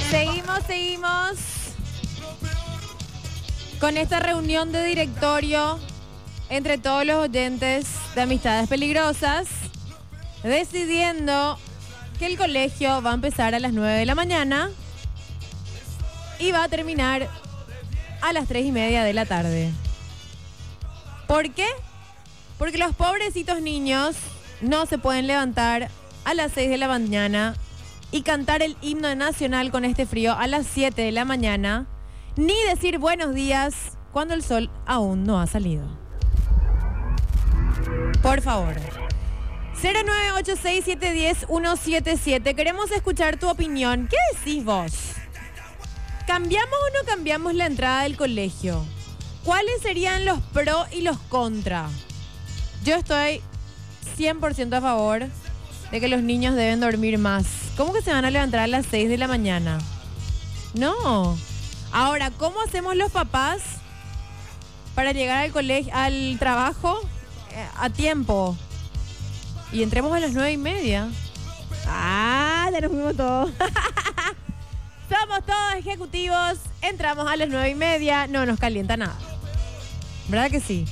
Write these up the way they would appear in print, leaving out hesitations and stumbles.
Seguimos con esta reunión de directorio entre todos los oyentes de Amistades Peligrosas, decidiendo que el colegio va a empezar a las 9 de la mañana y va a terminar a las 3:30 de la tarde. ¿Por qué? Porque los pobrecitos niños no se pueden levantar a las 6 de la mañana y cantar el himno nacional con este frío a las 7 de la mañana, ni decir buenos días cuando el sol aún no ha salido. Por favor. 0986710-177. Queremos escuchar tu opinión. ¿Qué decís vos? ¿Cambiamos o no cambiamos la entrada del colegio? ¿Cuáles serían los pros y los contra? Yo estoy 100% a favor de que los niños deben dormir más. ¿Cómo que se van a levantar a las 6 de la mañana? No. Ahora, ¿cómo hacemos los papás para llegar al colegio, al trabajo a tiempo? Y entremos a las 9:30. Ah, ya nos fuimos todos. Somos todos ejecutivos. Entramos a las 9:30. No nos calienta nada. ¿Verdad que sí?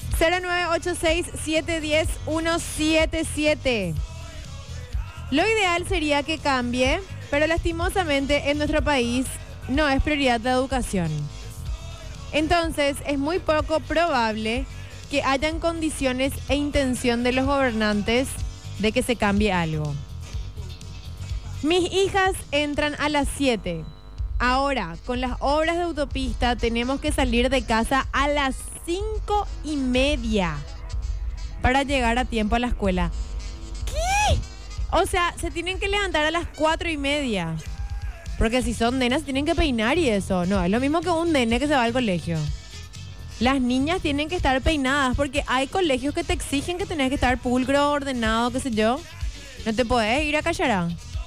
0986710-177. Lo ideal sería que cambie, pero lastimosamente en nuestro país no es prioridad la educación. Entonces es muy poco probable que hayan condiciones e intención de los gobernantes de que se cambie algo. Mis hijas entran a las 7. Ahora, con las obras de autopista tenemos que salir de casa a las 5:30 para llegar a tiempo a la escuela. ¿Qué? O sea, se tienen que levantar a las 4:30. Porque si son nenas, tienen que peinar y eso. No, es lo mismo que un nene que se va al colegio. Las niñas tienen que estar peinadas porque hay colegios que te exigen que tenés que estar pulcro, ordenado, qué sé yo. No te podés ir a callará.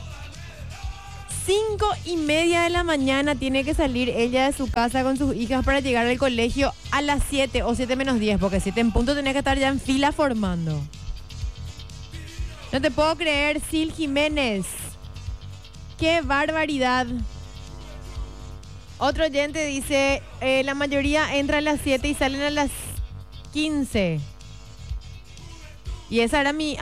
5:30 de la mañana tiene que salir ella de su casa con sus hijas para llegar al colegio a las 7 o 7 menos 10, porque 7 en punto tenés que estar ya en fila formando. No te puedo creer, Sil Jiménez. ¡Qué barbaridad! Otro oyente dice, la mayoría entra a las 7 y salen a las 15. Y ese era mi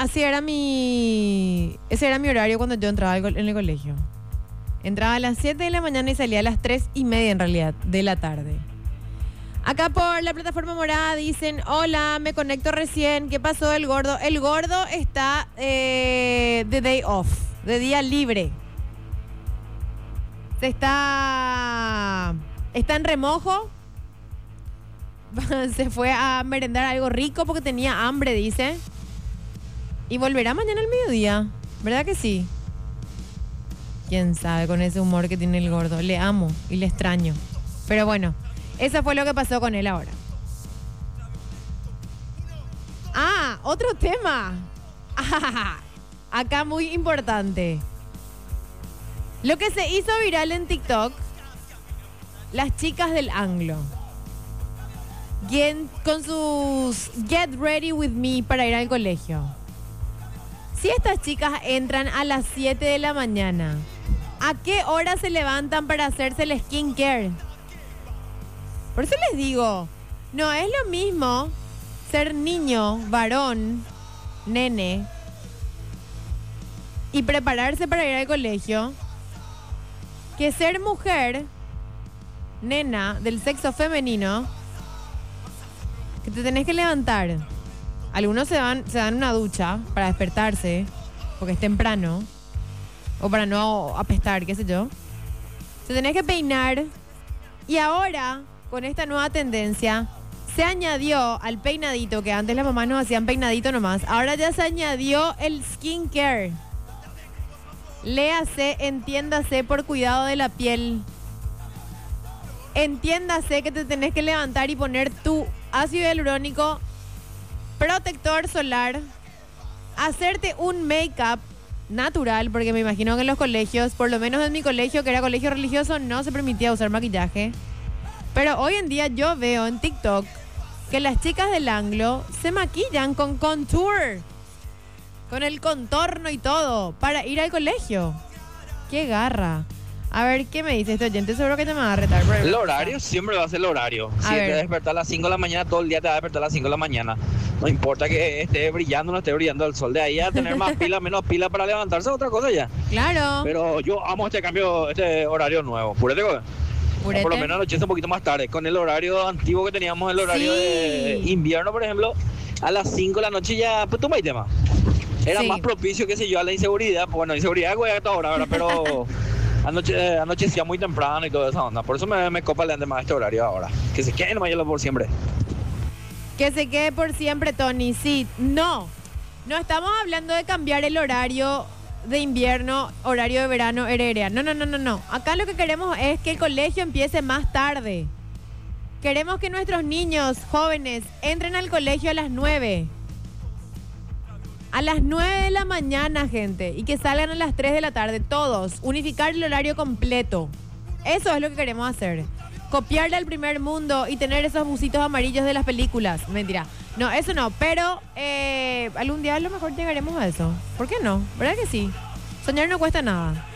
horario cuando yo entraba en el colegio. Entraba a las 7 de la mañana y salía a las 3:30 en realidad de la tarde. Acá por la plataforma morada dicen, hola, me conecto recién. ¿Qué pasó el gordo? El gordo está de day off, de día libre. Está en remojo. Se fue a merendar algo rico porque tenía hambre, dice. Y volverá mañana al mediodía. ¿Verdad que sí? Quién sabe, con ese humor que tiene el gordo. Le amo y le extraño. Pero bueno, eso fue lo que pasó con él ahora. Ah, otro tema. Acá muy importante. Lo que se hizo viral en TikTok, las chicas del Anglo, con sus Get Ready With Me para ir al colegio. Si estas chicas entran a las 7 de la mañana, ¿a qué hora se levantan para hacerse el skincare? Por eso les digo, no es lo mismo ser niño, varón, nene, y prepararse para ir al colegio, que ser mujer, nena, del sexo femenino, que te tenés que levantar. Algunos se dan una ducha para despertarse, porque es temprano, o para no apestar, qué sé yo. Se tenés que peinar. Y ahora, con esta nueva tendencia, se añadió al peinadito, que antes las mamás nos hacían peinadito nomás, ahora ya se añadió el skincare. Léase, entiéndase por cuidado de la piel. Entiéndase que te tenés que levantar y poner tu ácido hialurónico, protector solar, hacerte un make-up natural, porque me imagino que en los colegios, por lo menos en mi colegio, que era colegio religioso, no se permitía usar maquillaje. Pero hoy en día yo veo en TikTok que las chicas del Anglo se maquillan con contour, con el contorno y todo, para ir al colegio. ¡Qué garra! A ver, ¿qué me dice este oyente? Seguro que te me va a retar. Por El horario siempre va a ser el horario. Si te ver. despertar a las 5 de la mañana, todo el día te va a despertar a las 5 de la mañana. No importa que esté brillando o no esté brillando el sol. De ahí a tener más pila, menos pila para levantarse, otra cosa ya. Claro. Pero yo amo este cambio, este horario nuevo. Purete, güey. Purete. Por lo menos anochece un poquito más tarde. Con el horario antiguo que teníamos, el horario Sí. de invierno, por ejemplo, a las 5 de la noche ya, pues toma el tema. Era Sí. más propicio, qué sé yo, a la inseguridad. Bueno, inseguridad, güey, a toda hora, ¿verdad? Pero anochecía muy temprano y toda esa onda. Por eso me copa el más este horario ahora. Que se quede nomás por siempre. Que se quede por siempre, Tony. Sí, no estamos hablando de cambiar el horario de invierno, horario de verano, heredera. No. Acá lo que queremos es que el colegio empiece más tarde. Queremos que nuestros niños jóvenes entren al colegio a las 9. A las 9 de la mañana, gente. Y que salgan a las 3 de la tarde, todos. Unificar el horario completo. Eso es lo que queremos hacer. Copiarle al primer mundo y tener esos busitos amarillos de las películas. Mentira. No, eso no. Pero algún día a lo mejor llegaremos a eso. ¿Por qué no? ¿Verdad que sí? Soñar no cuesta nada.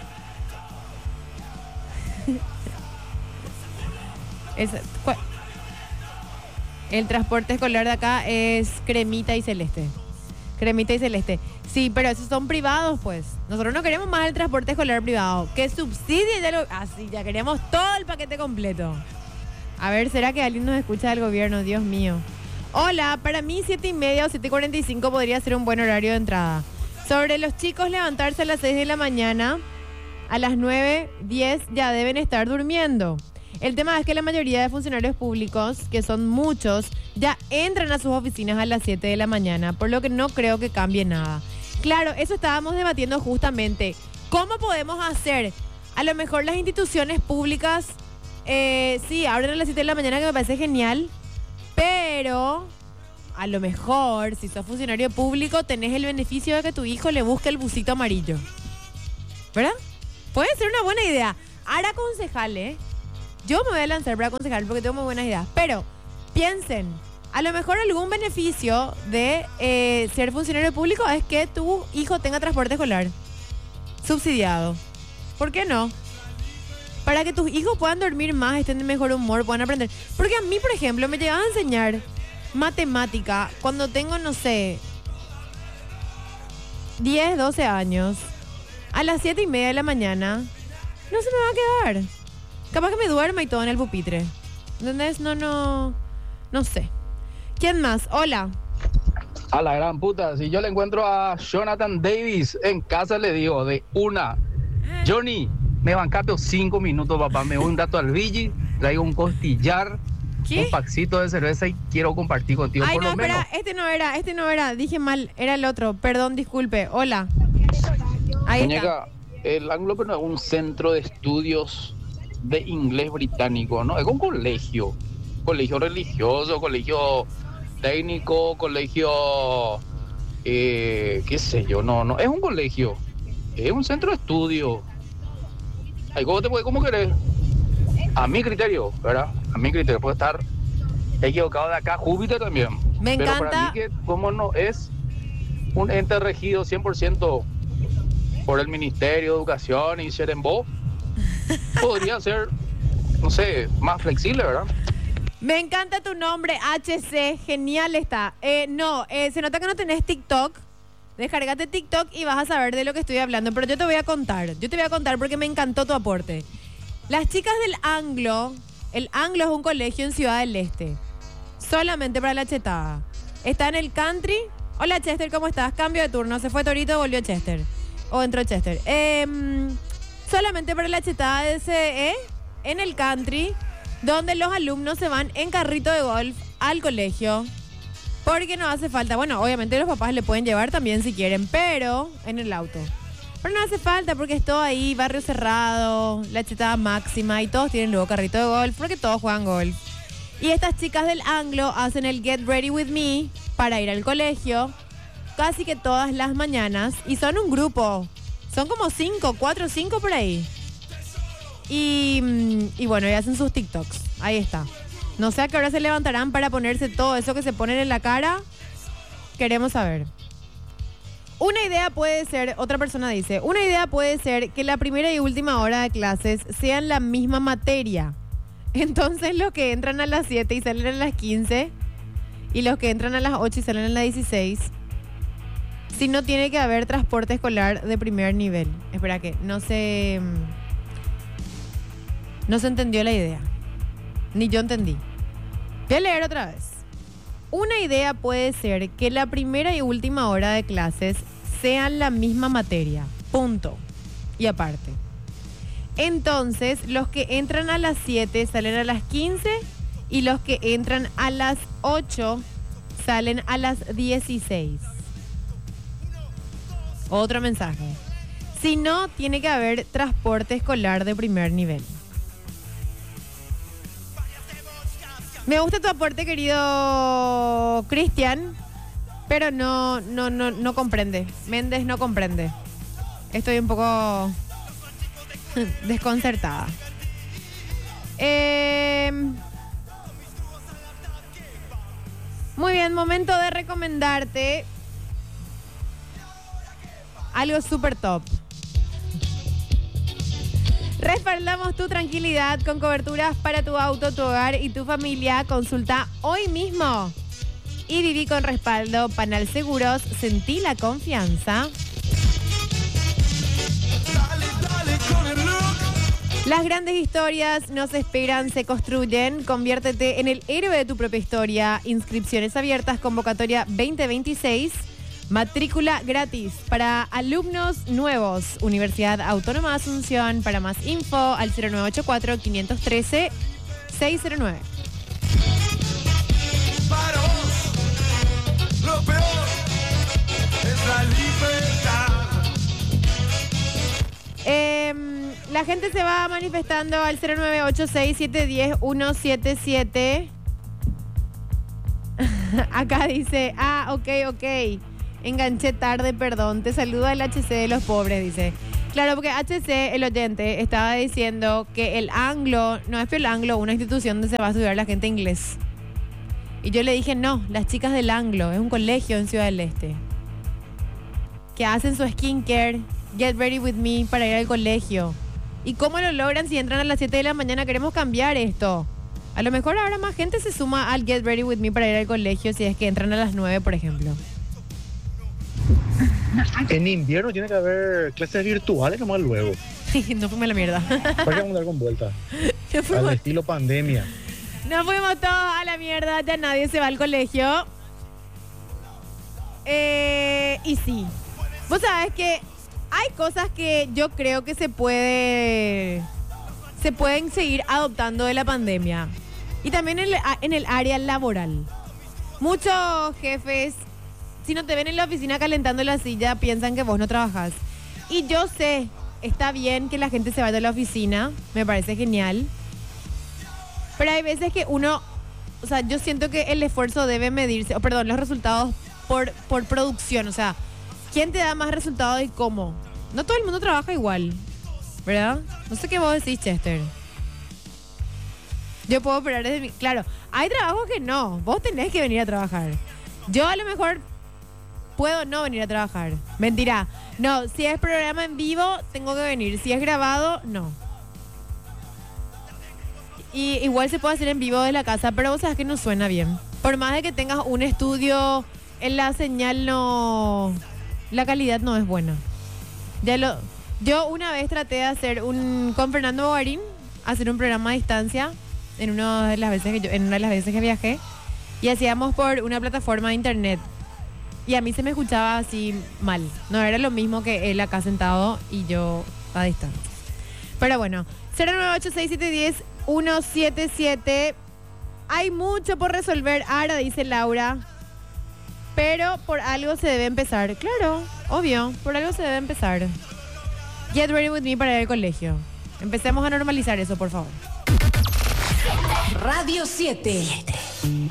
El transporte escolar de acá es cremita y celeste. Cremita y celeste. Sí, pero esos son privados, pues. Nosotros no queremos más el transporte escolar privado. Que subsidie ya lo... Así, ya queremos todo el paquete completo. A ver, ¿será que alguien nos escucha del gobierno? Dios mío. Hola, para mí 7:30 o 7:45 podría ser un buen horario de entrada. Sobre los chicos levantarse a las 6 de la mañana, a las 9:10 ya deben estar durmiendo. El tema es que la mayoría de funcionarios públicos, que son muchos, ya entran a sus oficinas a las 7 de la mañana, por lo que no creo que cambie nada. Claro, eso estábamos debatiendo justamente. ¿Cómo podemos hacer? A lo mejor las instituciones públicas, sí, abren a las 7 de la mañana, que me parece genial, pero a lo mejor, si sos funcionario público, tenés el beneficio de que tu hijo le busque el busito amarillo. ¿Verdad? Puede ser una buena idea. Ahora aconsejale. Yo me voy a lanzar para aconsejar porque tengo muy buenas ideas. Pero piensen, a lo mejor algún beneficio de ser funcionario público es que tu hijo tenga transporte escolar subsidiado. ¿Por qué no? Para que tus hijos puedan dormir más, estén de mejor humor, puedan aprender. Porque a mí, por ejemplo, me llegaba a enseñar matemática cuando tengo, no sé, 10, 12 años. A las 7:30 de la mañana no se me va a quedar. Capaz que me duerma y todo en el pupitre. ¿Entendés? No sé. ¿Quién más? Hola. A la gran puta, si yo le encuentro a Jonathan Davis en casa, le digo de una: Johnny, me bancate 5 minutos, papá, me voy un rato al Vigi, traigo un costillar, ¿Qué? un paxito de cerveza y quiero compartir contigo. Ay, por no, lo menos. espera, este no era, dije mal, era el otro, perdón, disculpe, hola. Ahí Muñeca, el Anglo no es un centro de estudios de inglés británico, ¿no? Es un colegio religioso, colegio técnico, colegio, qué sé yo, no, es un colegio, es un centro de estudio. Ay, ¿cómo querés? A mi criterio, ¿verdad? A mi criterio, puede estar equivocado de acá, Júpiter también. Me Pero encanta. para mí que como no es un ente regido 100% por el Ministerio de Educación y Serembo, podría ser, no sé, más flexible, ¿verdad? Me encanta tu nombre, HC, genial está. Se nota que no tenés TikTok. Descárgate TikTok y vas a saber de lo que estoy hablando. Pero yo te voy a contar porque me encantó tu aporte. Las chicas del Anglo, el Anglo es un colegio en Ciudad del Este. Solamente para la chetada. Está en el country. Hola Chester, ¿cómo estás? Cambio de turno, se fue Torito, volvió Chester. O entró Chester. Solamente para la chetada de CE, en el country, donde los alumnos se van en carrito de golf al colegio. Porque no hace falta, bueno, obviamente los papás le pueden llevar también si quieren, pero en el auto. Pero no hace falta porque es todo ahí, barrio cerrado, la chetada máxima y todos tienen luego carrito de golf porque todos juegan golf. Y estas chicas del Anglo hacen el Get Ready With Me para ir al colegio casi que todas las mañanas y son un grupo, son como 4 o 5 por ahí. Y bueno, y hacen sus TikToks, ahí está. No sé a qué hora se levantarán para ponerse todo eso que se ponen en la cara. Queremos saber. Una idea puede ser, otra persona dice, una idea puede ser que la primera y última hora de clases sean la misma materia. Entonces los que entran a las 7 y salen a las 15 y los que entran a las 8 y salen a las 16, si no tiene que haber transporte escolar de primer nivel. Espera que no se entendió la idea. Ni yo entendí. Voy a leer otra vez. Una idea puede ser que la primera y última hora de clases sean la misma materia. Punto. Y aparte. Entonces, los que entran a las 7 salen a las 15 y los que entran a las 8 salen a las 16. Otro mensaje. Si no, tiene que haber transporte escolar de primer nivel. Me gusta tu aporte, querido Cristian, pero no comprende. Méndez no comprende. Estoy un poco desconcertada. Muy bien, momento de recomendarte algo súper top. Respaldamos tu tranquilidad con coberturas para tu auto, tu hogar y tu familia. Consulta hoy mismo y viví con respaldo. Panal Seguros, sentí la confianza. Las grandes historias nos esperan, se construyen. Conviértete en el héroe de tu propia historia. Inscripciones abiertas, convocatoria 2026. Matrícula gratis para alumnos nuevos. Universidad Autónoma de Asunción. Para más info al 0984-513-609. Para vos, lo peor es la libertad. La gente se va manifestando al 0986-710-177. Acá dice, ok. Enganché tarde, perdón. Te saluda el HC de los pobres, dice. Claro, porque HC, el oyente, estaba diciendo que el Anglo, no es el Anglo, una institución donde se va a estudiar la gente inglés. Y yo le dije, no, las chicas del Anglo, es un colegio en Ciudad del Este. Que hacen su skincare, get ready with me para ir al colegio. ¿Y cómo lo logran si entran a las 7 de la mañana? Queremos cambiar esto. A lo mejor ahora más gente se suma al get ready with me para ir al colegio si es que entran a las 9, por ejemplo. En invierno tiene que haber clases virtuales nomás luego. No fuimos a la mierda. Para que dar con vuelta. Al estilo pandemia. Nos fuimos todos a la mierda, ya nadie se va al colegio. Y sí. Vos sabés que hay cosas que yo creo que se pueden seguir adoptando de la pandemia. Y también en el área laboral. Muchos jefes, si no te ven en la oficina calentando la silla, piensan que vos no trabajás. Y yo sé, está bien que la gente se vaya a la oficina, me parece genial. Pero hay veces que uno, o sea, yo siento que el esfuerzo debe medirse, los resultados por producción. O sea, ¿quién te da más resultados y cómo? No todo el mundo trabaja igual, ¿verdad? No sé qué vos decís, Chester. Yo puedo operar desde mi... Claro, hay trabajos que no, vos tenés que venir a trabajar. Yo a lo mejor puedo no venir a trabajar. Mentira. No, si es programa en vivo, tengo que venir. Si es grabado, no. Y igual se puede hacer en vivo de la casa, pero vos sabés que no suena bien. Por más de que tengas un estudio, en la señal no... La calidad no es buena. Yo una vez traté de hacer con Fernando Bogarín, hacer un programa a distancia en una de las veces que viajé, y hacíamos por una plataforma de internet. Y a mí se me escuchaba así mal. No era lo mismo que él acá sentado y yo a distancia. Pero bueno, 0986710-177. Hay mucho por resolver ahora, dice Laura. Pero por algo se debe empezar. Claro, obvio, por algo se debe empezar. Get ready with me para ir al colegio. Empecemos a normalizar eso, por favor. Radio 7.